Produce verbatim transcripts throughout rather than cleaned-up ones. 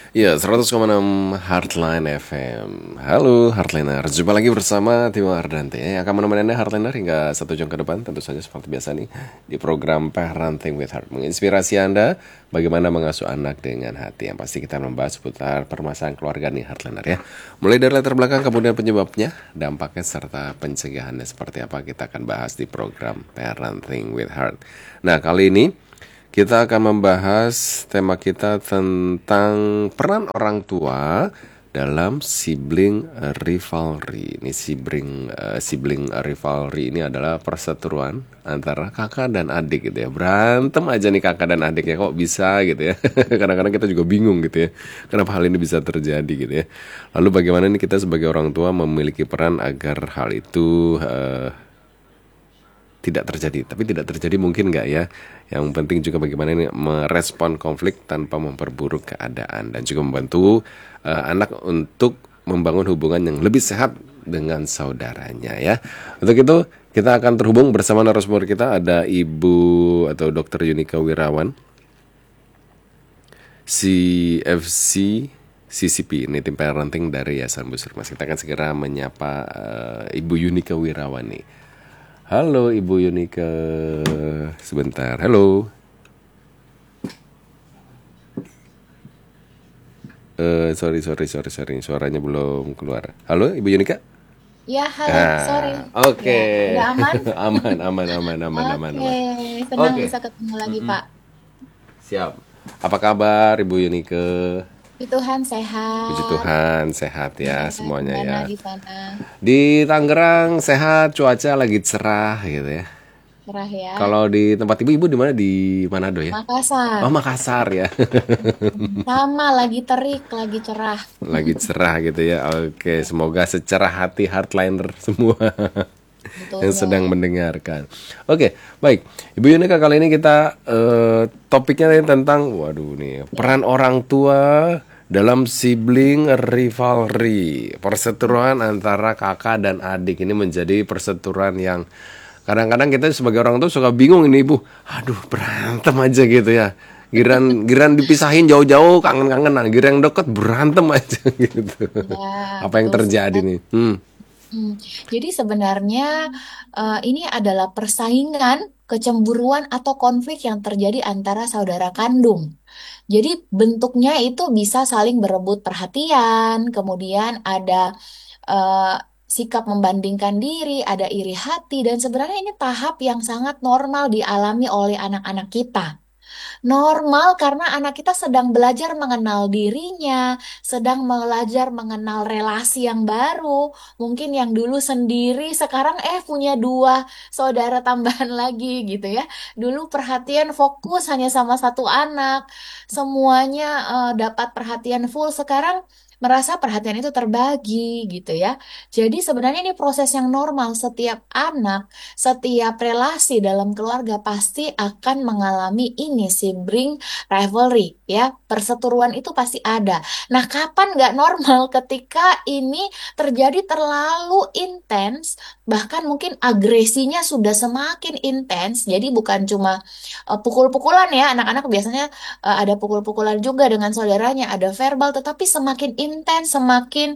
Ya, seratus koma enam Heartline F M. Halo Heartliner, jumpa lagi bersama Timo Ardante yang akan menemani Anda Heartliner hingga satu jam ke depan. Tentu saja seperti biasa nih di program Parenting with Heart, menginspirasi Anda bagaimana mengasuh anak dengan hati. Yang pasti kita membahas seputar permasalahan keluarga nih Heartliner ya. Mulai dari latar belakang, kemudian penyebabnya, dampaknya, serta pencegahannya seperti apa, kita akan bahas di program Parenting with Heart. Nah, kali ini kita akan membahas tema kita tentang peran orang tua dalam sibling rivalry. Ini sibling uh, sibling rivalry ini adalah perseteruan antara kakak dan adik gitu ya. Berantem aja nih kakak dan adiknya, kok bisa gitu ya. Kadang-kadang kita juga bingung gitu ya. Kenapa hal ini bisa terjadi gitu ya. Lalu bagaimana nih kita sebagai orang tua memiliki peran agar hal itu uh, tidak terjadi. Tapi tidak terjadi mungkin nggak ya. Yang penting juga bagaimana ini merespon konflik tanpa memperburuk keadaan, dan juga membantu uh, anak untuk membangun hubungan yang lebih sehat dengan saudaranya ya. Untuk itu kita akan terhubung bersama narasumber kita, ada Ibu atau Dokter Yunika Wirawan, C F C C C P, ini tim parenting dari Yayasan Busirmas. Kita akan segera menyapa uh, Ibu Yunika Wirawan nih. Halo Ibu Yunika, sebentar. Halo. Uh, sorry sorry sorry sorry, suaranya belum keluar. Halo Ibu Yunika. Ya, halo, sorry. Ah, oke. Ya, udah aman? Aman aman aman aman aman Oke, aman. senang Oke. bisa ketemu lagi, Mm-mm. Pak. Siap. Apa kabar Ibu Yunika? Puji Tuhan Puji sehat. Tuhan, sehat ya Ya, semuanya gimana ya. di sana? Di Tangerang sehat, cuaca lagi cerah gitu ya. Cerah ya. Kalau di tempat ibu, ibu di mana? Di Manado ya? Oh, Makassar. Makassar ya. Mm, sama, lagi terik, lagi cerah. Lagi cerah gitu ya. Oke, semoga secerah hati Heartliner semua Betul yang sedang banget. mendengarkan. Oke, baik. Ibu Yunika, kali ini kita eh, topiknya ini tentang, waduh nih, Ya. peran orang tua dalam sibling rivalry. Perseteruan antara kakak dan adik ini menjadi perseteruan yang kadang-kadang kita sebagai orang tua suka bingung ini Ibu. Aduh, berantem aja gitu ya. Giran giran dipisahin jauh-jauh kangen-kangenan, giran deket berantem aja gitu. Ya, Apa yang betul terjadi sekali. nih? Hmm. Hmm, Jadi sebenarnya eh, ini adalah persaingan, kecemburuan atau konflik yang terjadi antara saudara kandung. Jadi bentuknya itu bisa saling berebut perhatian, kemudian ada eh, sikap membandingkan diri, ada iri hati, dan sebenarnya ini tahap yang sangat normal dialami oleh anak-anak kita. Normal karena anak kita sedang belajar mengenal dirinya, sedang belajar mengenal relasi yang baru. Mungkin yang dulu sendiri, sekarang eh punya dua saudara tambahan lagi gitu ya. Dulu perhatian fokus hanya sama satu anak, semuanya eh, dapat perhatian full. Sekarang merasa perhatian itu terbagi gitu ya. Jadi sebenarnya ini proses yang normal. Setiap anak, setiap relasi dalam keluarga pasti akan mengalami ini sibling rivalry ya. Perseteruan itu pasti ada. Nah, kapan nggak normal ketika ini terjadi terlalu intens, bahkan mungkin agresinya sudah semakin intens. Jadi bukan cuma eh, pukul-pukulan ya, anak-anak biasanya eh, ada pukul-pukulan juga dengan saudaranya, ada verbal, tetapi semakin intens, semakin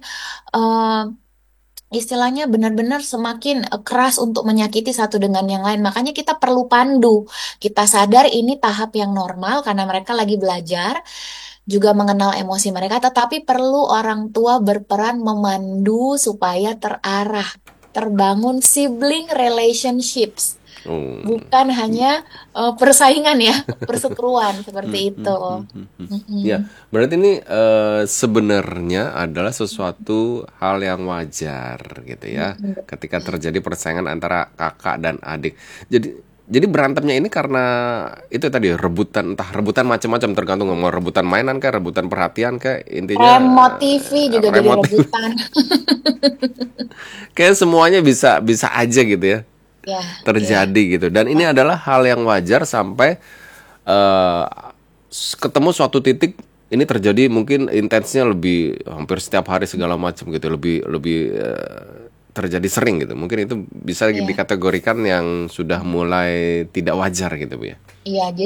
eh, istilahnya benar-benar semakin eh, keras untuk menyakiti satu dengan yang lain. Makanya kita perlu pandu. Kita sadar ini tahap yang normal karena mereka lagi belajar, juga mengenal emosi mereka, tetapi perlu orang tua berperan memandu supaya terarah, terbangun sibling relationships. Oh. Bukan hanya eh, persaingan ya, perseteruan seperti Hmm, itu. hmm, hmm, hmm, hmm. Ya, Mm-mm. berarti ini eh, sebenarnya adalah sesuatu hal yang wajar gitu ya, Mm-mm. ketika terjadi persaingan antara kakak dan adik. Jadi jadi berantemnya ini karena itu tadi rebutan, entah rebutan macam-macam, tergantung mau rebutan mainan kayak rebutan perhatian kayak intinya Remote T V eh, juga jadi remote. rebutan. Kayak semuanya bisa bisa aja gitu ya Ya, ya. terjadi gitu. Dan ini adalah hal yang wajar sampai eh, s- ketemu suatu titik ini terjadi, mungkin intensnya lebih hampir setiap hari segala macam gitu, lebih lebih eh, terjadi sering gitu. Mungkin itu bisa Iya, dikategorikan yang sudah mulai tidak wajar gitu Bu ya. iya. Jadi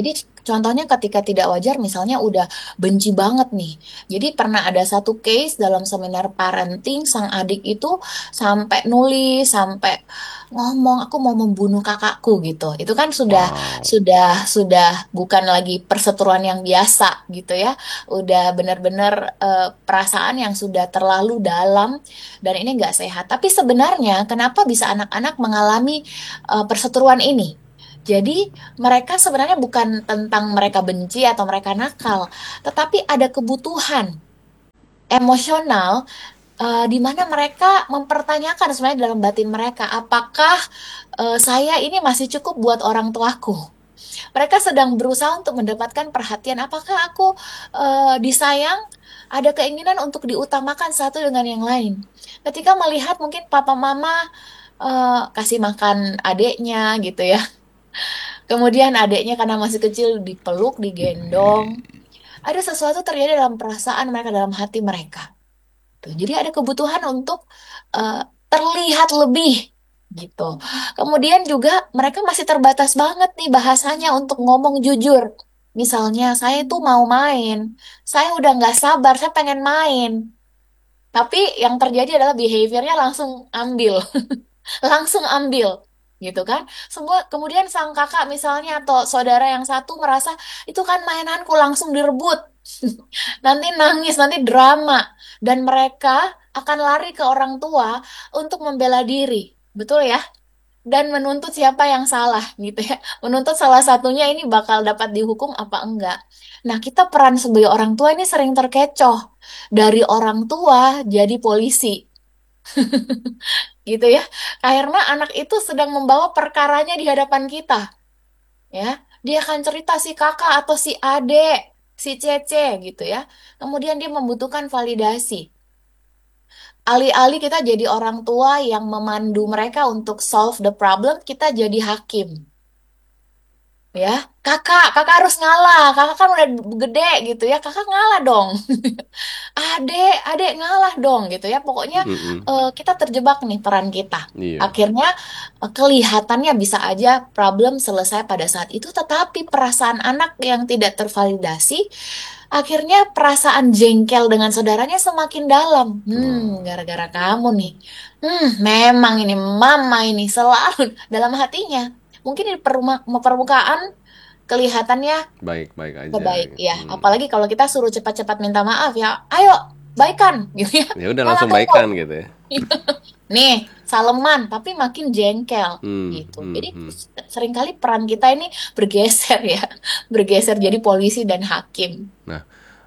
Contohnya ketika tidak wajar misalnya udah benci banget nih. Jadi pernah ada satu case dalam seminar parenting, sang adik itu sampai nulis, sampai ngomong aku mau membunuh kakakku gitu. Itu kan sudah Wow. sudah sudah bukan lagi perseteruan yang biasa gitu ya. Udah benar-benar eh, perasaan yang sudah terlalu dalam dan ini nggak sehat. Tapi sebenarnya kenapa bisa anak-anak mengalami eh, perseteruan ini? Jadi mereka sebenarnya bukan tentang mereka benci atau mereka nakal, tetapi ada kebutuhan emosional eh, di mana mereka mempertanyakan sebenarnya dalam batin mereka, apakah eh, saya ini masih cukup buat orang tuaku? Mereka sedang berusaha untuk mendapatkan perhatian, apakah aku eh, disayang? Ada keinginan untuk diutamakan satu dengan yang lain. Ketika melihat mungkin papa mama eh, kasih makan adiknya gitu ya. Kemudian adiknya karena masih kecil dipeluk, digendong. Ada sesuatu terjadi dalam perasaan mereka, dalam hati mereka. Tuh, jadi ada kebutuhan untuk eh, terlihat lebih gitu. Kemudian juga mereka masih terbatas banget nih bahasanya untuk ngomong jujur. Misalnya, saya tuh mau main, saya udah nggak sabar, saya pengen main. Tapi yang terjadi adalah behaviornya langsung ambil. Langsung ambil gitu kan. Semua kemudian sang kakak misalnya atau saudara yang satu merasa itu kan mainanku, langsung direbut. Nanti nangis, nanti drama dan mereka akan lari ke orang tua untuk membela diri. Betul ya? Dan menuntut siapa yang salah gitu ya. Menuntut salah satunya ini bakal dapat dihukum apa enggak. Nah, kita peran sebagai orang tua ini sering terkecoh. Dari orang tua jadi polisi gitu ya. Karena anak itu sedang membawa perkaranya di hadapan kita, ya. Dia akan cerita si kakak atau si adek, si cece gitu ya. Kemudian dia membutuhkan validasi. Alih-alih kita jadi orang tua yang memandu mereka untuk solve the problem, kita jadi hakim. Ya, kakak, kakak harus ngalah. Kakak kan udah gede gitu ya. Kakak ngalah dong. Adek, adek ngalah dong gitu ya. Pokoknya Mm-mm. eh, kita terjebak nih peran kita. Iya. Akhirnya eh, kelihatannya bisa aja problem selesai pada saat itu, tetapi perasaan anak yang tidak tervalidasi, akhirnya perasaan jengkel dengan saudaranya semakin dalam. Hmm, Oh, gara-gara kamu nih. Hmm, memang ini mama ini selalu dalam hatinya. Mungkin di perma- permukaan kelihatannya baik baik aja. kebaik ya, Hmm. apalagi kalau kita suruh cepat-cepat minta maaf ya, ayo baikan gitu ya, Ya udah malah langsung kesel. baikan gitu ya. Nih saleman tapi makin jengkel Hmm, gitu. hmm, Jadi hmm. seringkali peran kita ini bergeser ya, bergeser jadi polisi dan hakim. Nah,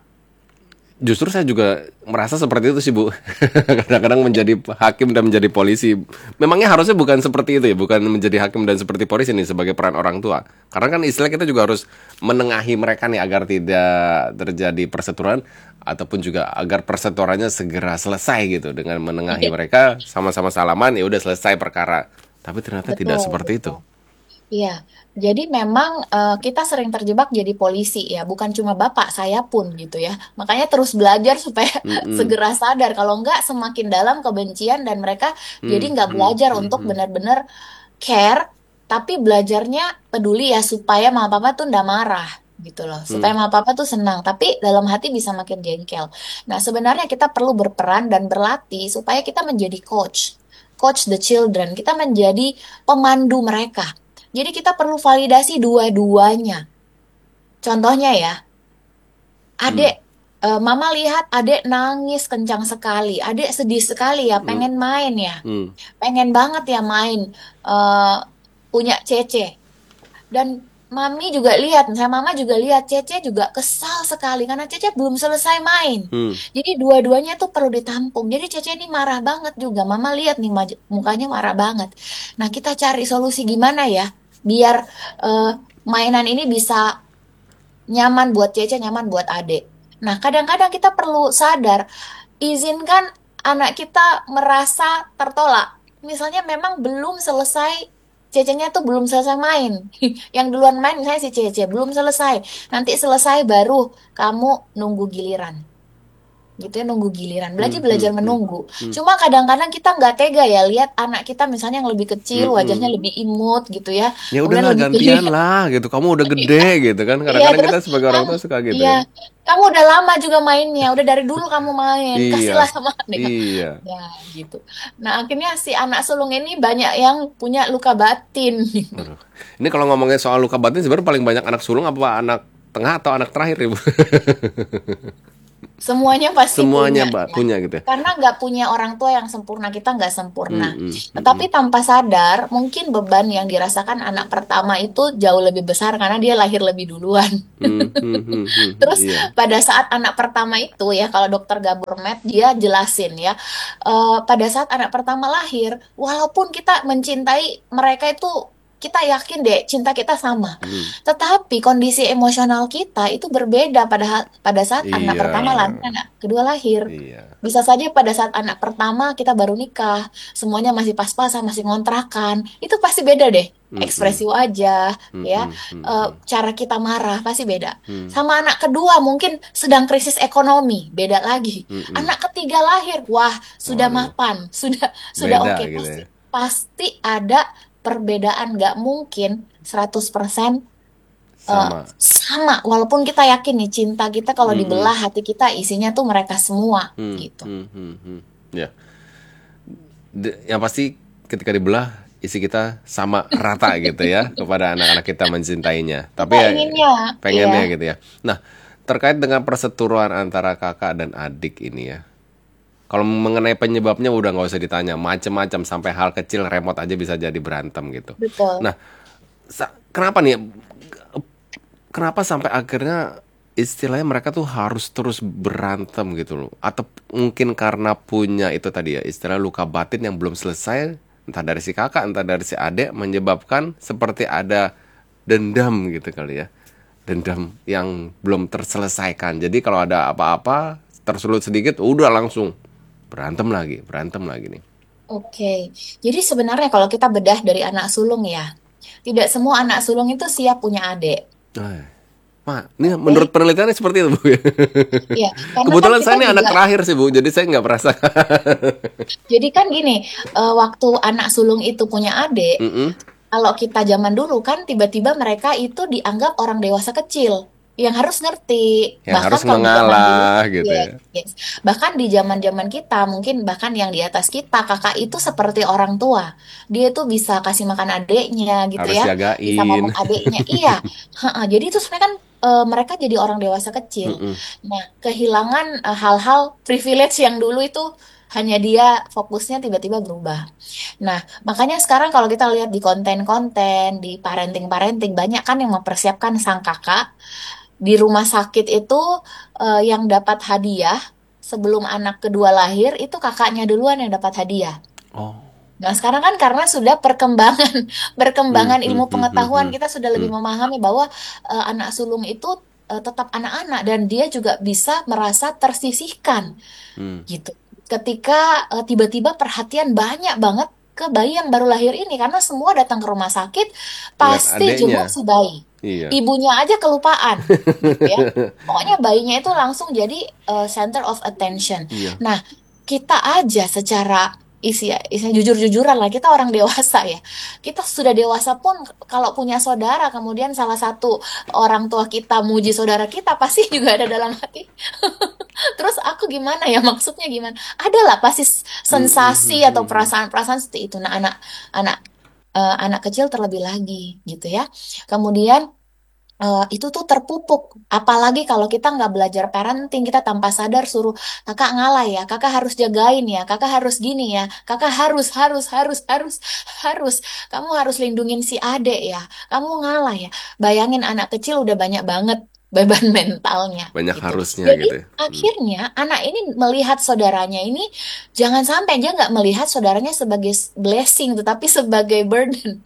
justru saya juga merasa seperti itu sih Bu. Kadang-kadang menjadi hakim dan menjadi polisi. Memangnya harusnya bukan seperti itu ya, bukan menjadi hakim dan seperti polisi nih sebagai peran orang tua. Karena kan istilah kita juga harus menengahi mereka nih agar tidak terjadi perseteruan ataupun juga agar perseteruannya segera selesai gitu dengan menengahi Iya, mereka sama-sama salaman ya udah selesai perkara. Tapi ternyata tidak betul, seperti itu. betul. Iya, jadi memang eh, kita sering terjebak jadi polisi ya, bukan cuma bapak, saya pun gitu ya. Makanya terus belajar supaya Mm-mm. segera sadar, kalau enggak semakin dalam kebencian dan mereka jadi Hmm, nggak hmm, belajar hmm, untuk hmm. benar-benar care, tapi belajarnya peduli ya supaya mama papa tuh ndak marah gitu loh, Hmm. supaya mama papa tuh senang, tapi dalam hati bisa makin jengkel. Nah, sebenarnya kita perlu berperan dan berlatih supaya kita menjadi coach, coach the children, kita menjadi pemandu mereka. Jadi kita perlu validasi dua-duanya. Contohnya ya, Hmm. adek, eh, mama lihat adek nangis kencang sekali, adek sedih sekali ya, Hmm. pengen main ya, Hmm. pengen banget ya main, eh, punya Cece. Dan mami juga lihat, saya mama juga lihat Cece juga kesal sekali karena Cece belum selesai main. Hmm. Jadi dua-duanya tuh perlu ditampung. Jadi Cece ini marah banget juga. Mama lihat nih maj- mukanya marah banget. Nah, kita cari solusi gimana ya biar eh, mainan ini bisa nyaman buat Cece, nyaman buat adek. Nah, kadang-kadang kita perlu sadar, izinkan anak kita merasa tertolak. Misalnya memang belum selesai, Cecenya tuh belum selesai main. Yang duluan main misalnya si Cece, belum selesai. Nanti selesai baru kamu nunggu giliran. gitu ya, nunggu giliran, belajar Hmm, hmm, belajar hmm, menunggu. hmm, Cuma kadang-kadang kita nggak tega ya lihat anak kita misalnya yang lebih kecil, hmm, wajahnya hmm. lebih imut gitu ya, Ya kemudian udahlah lebih gantian kelihatan. lah gitu. Kamu udah gede gitu kan. Iya, Kadang-kadang terus kita sebagai orang kamu, tua suka gitu iya, kan. kamu udah lama juga mainnya, udah dari dulu kamu main, kasihlah Iya. sama adik. Iya. Ya, gitu. Nah, akhirnya si anak sulung ini banyak yang punya luka batin. Waduh. Ini kalau ngomongin soal luka batin sebenarnya paling banyak anak sulung apa anak tengah atau anak terakhir ibu? Semuanya pasti Semuanya punya mbak ya. punya gitu ya. Karena nggak punya orang tua yang sempurna, kita nggak Hmm, sempurna. hmm, hmm, Tetapi hmm. tanpa sadar, mungkin beban yang dirasakan anak pertama itu jauh lebih besar karena dia lahir lebih duluan. Hmm, hmm, hmm, hmm. Terus Iya. pada saat anak pertama itu ya, kalau dokter Gabor Med dia jelasin ya, eh, pada saat anak pertama lahir, walaupun kita mencintai mereka itu, kita yakin deh cinta kita sama. Hmm. Tetapi kondisi emosional kita itu berbeda pada ha- pada saat anak Iya. pertama lahir, anak kedua lahir. Iya. Bisa saja pada saat anak pertama kita baru nikah, semuanya masih pas-pasan, masih ngontrakan, itu pasti beda deh. Hmm, hmm, Ekspresi wajah, hmm, ya, hmm, hmm, eh, hmm, cara kita marah pasti beda. hmm, Sama anak kedua mungkin sedang krisis ekonomi, beda lagi. hmm, hmm. Anak ketiga lahir, wah sudah Waduh. mapan, sudah sudah Beda oke. gitu Pasti ya. pasti ada perbedaan, nggak mungkin seratus persen eh, Sama. sama. Walaupun kita yakin nih cinta kita kalau Hmm, hmm, dibelah hati kita isinya tuh mereka semua hmm, gitu. hmm, hmm, hmm. Ya. D- yang pasti ketika dibelah isi kita sama rata gitu ya kepada anak-anak kita mencintainya. Tapi Kita ya inginnya, iya, pengennya gitu ya. Nah, terkait dengan perseteruan antara kakak dan adik ini ya. Kalau mengenai penyebabnya udah nggak usah ditanya, macem-macem sampai hal kecil remote aja bisa jadi berantem gitu. betul. Nah, sa- kenapa nih? Kenapa sampai akhirnya istilahnya mereka tuh harus terus berantem gitu loh? Atau mungkin karena punya itu tadi ya, istilah luka batin yang belum selesai, entah dari si kakak, entah dari si adik, menyebabkan seperti ada dendam gitu kali ya. Dendam yang belum terselesaikan. Jadi kalau ada apa-apa, tersulut sedikit, udah langsung berantem lagi, berantem lagi nih. Oke, jadi sebenarnya kalau kita bedah dari anak sulung ya, tidak semua anak sulung itu siap punya adik. Eh, Mak, ini menurut Oke, penelitiannya seperti itu, Bu. ya, karena kan Kebetulan kita saya ini anak juga, terakhir sih, Bu. Jadi saya nggak merasa. jadi kan gini, eh, waktu anak sulung itu punya adik, Mm-mm. kalau kita zaman dulu kan tiba-tiba mereka itu dianggap orang dewasa kecil yang harus ngerti. Yang Bahkan harus kalau di zaman dulu, mengalah gitu yes, ya. yes. Bahkan di zaman-zaman kita, mungkin bahkan yang di atas kita, kakak itu seperti orang tua. Dia tuh bisa kasih makan adiknya gitu Harus ya, bisa jagain. ngomong adiknya. Iya, ha-ha. Jadi itu sebenarnya kan eh, mereka jadi orang dewasa kecil. Mm-mm. Nah, kehilangan eh, hal-hal privilege yang dulu itu hanya dia fokusnya tiba-tiba berubah. Nah, makanya sekarang kalau kita lihat di konten-konten, di parenting-parenting, banyak kan yang mempersiapkan sang kakak di rumah sakit itu, eh, yang dapat hadiah sebelum anak kedua lahir, itu kakaknya duluan yang dapat hadiah. Oh. Nah, sekarang kan karena sudah perkembangan Hmm, perkembangan hmm, ilmu hmm, hmm, pengetahuan, hmm. kita sudah lebih Hmm, memahami bahwa eh, anak sulung itu eh, tetap anak-anak dan dia juga bisa merasa tersisihkan hmm. gitu. Ketika eh, tiba-tiba perhatian banyak banget ke bayi yang baru lahir ini karena semua datang ke rumah sakit Lihat pasti adeknya. jenguk si bayi. Iya. Ibunya aja kelupaan gitu ya. Pokoknya bayinya itu langsung jadi eh, center of attention. Iya. Nah, kita aja secara isi ya, isinya jujur-jujuran lah, kita orang dewasa ya. Kita sudah dewasa pun kalau punya saudara, kemudian salah satu orang tua kita muji saudara kita, pasti juga ada dalam hati. Terus aku gimana ya, maksudnya gimana? Adalah pasti Hmm, hmm, hmm, sensasi atau hmm, hmm. perasaan-perasaan seperti itu. Nah, anak anak eh, anak kecil terlebih lagi gitu ya. Kemudian eh, itu tuh terpupuk. Apalagi kalau kita nggak belajar parenting, kita tanpa sadar suruh kakak ngalah ya, kakak harus jagain ya, kakak harus gini ya, kakak harus harus harus harus harus, kamu harus lindungin si adek ya, kamu ngalah ya. Bayangin anak kecil udah banyak banget beban mentalnya Banyak gitu. harusnya Jadi gitu ya. Hmm. akhirnya anak ini melihat saudaranya ini, jangan sampai dia nggak melihat saudaranya sebagai blessing, tetapi sebagai burden.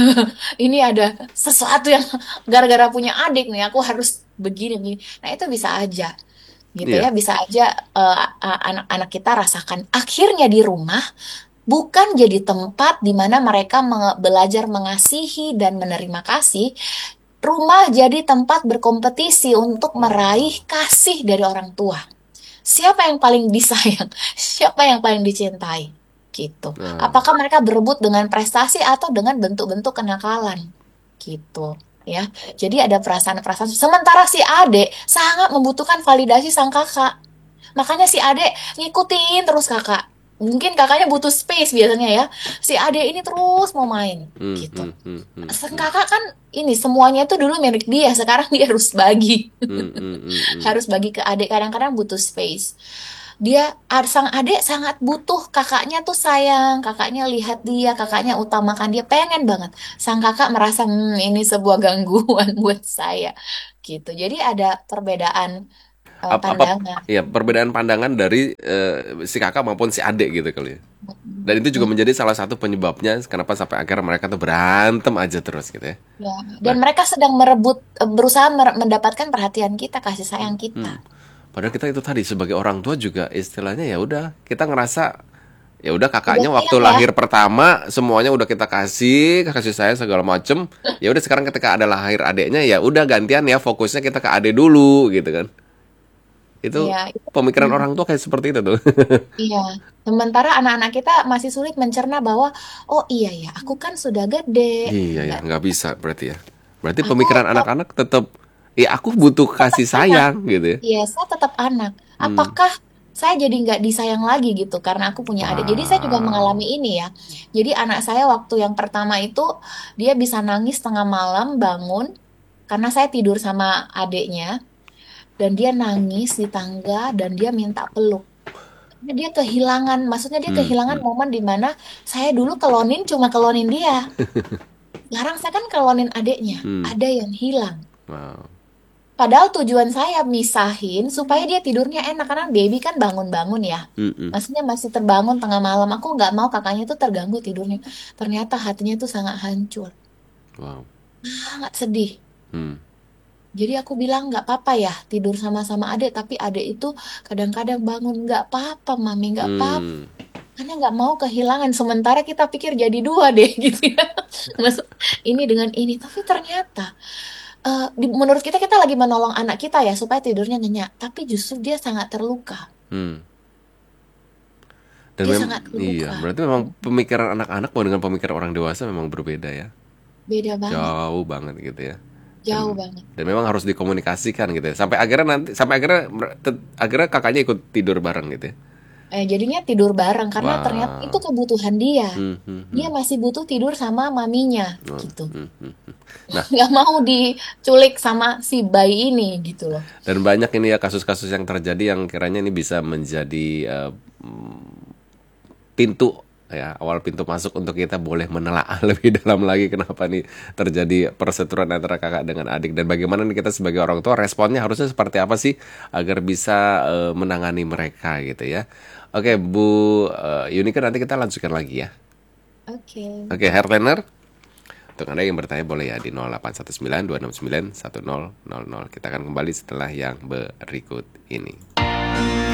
Ini ada sesuatu yang gara-gara punya adik nih aku harus begini begini. Nah itu bisa aja gitu ya, Iya. bisa aja eh, a- anak-anak kita rasakan akhirnya di rumah bukan jadi tempat di mana mereka menge- belajar mengasihi dan menerima kasih. Rumah jadi tempat berkompetisi untuk meraih Wow. kasih dari orang tua. siapa yang paling disayang, siapa yang paling dicintai, gitu. Nah, Apakah mereka berebut dengan prestasi atau dengan bentuk-bentuk kenakalan, gitu. Ya, jadi ada perasaan-perasaan. Sementara si adik sangat membutuhkan validasi sang kakak. Makanya si adek ngikutin terus kakak. Mungkin kakaknya butuh space biasanya ya. Si adek ini terus mau main hmm, gitu. hmm, hmm, hmm, Sang hmm, kakak kan ini semuanya itu dulu milik dia, sekarang dia harus bagi. hmm, hmm, hmm, hmm. Harus bagi ke adek, kadang-kadang butuh space. Dia ad- sang adek sangat butuh kakaknya tuh sayang, kakaknya lihat dia, kakaknya utamakan dia, pengen banget. Sang kakak merasa "Hmm, ini sebuah gangguan buat saya." Gitu. Jadi ada perbedaan eh, Ap- Apa, pandangan. ya perbedaan pandangan dari eh, si kakak maupun si adik gitu kali ya. Dan itu juga Mm, menjadi salah satu penyebabnya kenapa sampai akhirnya mereka tuh berantem aja terus gitu ya. ya. Dan Nah, mereka sedang merebut, eh, berusaha mer- mendapatkan perhatian kita, kasih sayang kita. hmm. Padahal kita itu tadi sebagai orang tua juga istilahnya ya udah kita ngerasa ya udah Udah kakaknya waktu sayang ya. lahir pertama semuanya udah kita kasih kasih saya segala macem. Ya udah sekarang ketika ada lahir adiknya ya udah gantian ya fokusnya kita ke adik dulu gitu kan. Itu Iya, itu. pemikiran Mm, orang tua kayak seperti itu tuh. iya. Sementara anak-anak kita masih sulit mencerna bahwa, oh iya ya, aku kan sudah gede. Iya ya Nggak, nggak bisa berarti ya. Berarti aku pemikiran kok anak-anak tetap ya aku butuh tetap kasih anak. sayang gitu ya. Iya, saya tetap anak. Hmm. Apakah saya jadi nggak disayang lagi gitu karena aku punya adik. Jadi saya juga mengalami Wow. ini ya. Jadi anak saya waktu yang pertama itu dia bisa nangis tengah malam bangun karena saya tidur sama adiknya dan dia nangis di tangga dan dia minta peluk. Karena dia kehilangan, maksudnya dia Hmm, kehilangan hmm, momen di mana saya dulu kelonin cuma kelonin dia. Sekarang saya kan kelonin adiknya. hmm. Ada yang hilang. Wow. Padahal tujuan saya misahin supaya dia tidurnya enak karena baby kan bangun-bangun ya. Hmm, hmm. Maksudnya masih terbangun tengah malam. Aku nggak mau kakaknya tuh terganggu tidurnya. Ternyata hatinya tuh sangat hancur, Wow. sangat sedih. Hmm. Jadi aku bilang nggak apa-apa ya tidur sama-sama adek, tapi adek itu kadang-kadang bangun nggak apa-apa, mami nggak apa-apa. Hmm. Karena nggak mau kehilangan. Sementara kita pikir jadi dua deh gitu ya. Maksud ini dengan ini, tapi ternyata eh, di- menurut kita kita lagi menolong anak kita ya supaya tidurnya nyenyak, tapi justru dia sangat terluka. Hmm. Dan Dia mem sangat iya, terluka. berarti memang pemikiran anak-anak mau dengan pemikiran orang dewasa memang berbeda ya. Beda banget, Jauh banget gitu ya. jauh Dan banget. dan memang harus dikomunikasikan gitu ya. Sampai akhirnya nanti sampai akhirnya mer- tet- akhirnya kakaknya ikut tidur bareng gitu ya. Eh, jadinya tidur bareng karena ternyata itu Wow. kebutuhan dia. Hmm, hmm, Dia hmm. masih butuh tidur sama maminya Oh, gitu. hmm, hmm, hmm. Nah, Nggak mau diculik sama si bayi ini gitu loh. dan banyak ini ya kasus-kasus yang terjadi yang kiranya ini bisa menjadi eh, pintu ya awal pintu masuk untuk kita boleh menelaah lebih dalam lagi kenapa nih terjadi perseteruan antara kakak dengan adik dan bagaimana nih kita sebagai orang tua responnya harusnya seperti apa sih agar bisa eh, menangani mereka gitu ya. Oke Bu eh, Yunika nanti kita lanjutkan lagi ya. Oke. Oke Heartliner untuk Anda yang bertanya boleh ya di nol delapan satu sembilan dua enam sembilan satu nol nol nol. Kita akan kembali setelah yang berikut ini.